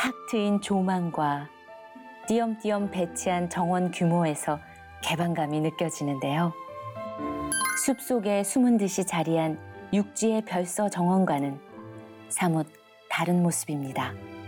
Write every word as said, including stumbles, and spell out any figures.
탁 트인 조망과 띄엄띄엄 배치한 정원 규모에서 개방감이 느껴지는데요. 숲속에 숨은 듯이 자리한 육지의 별서 정원과는 사뭇 다른 모습입니다.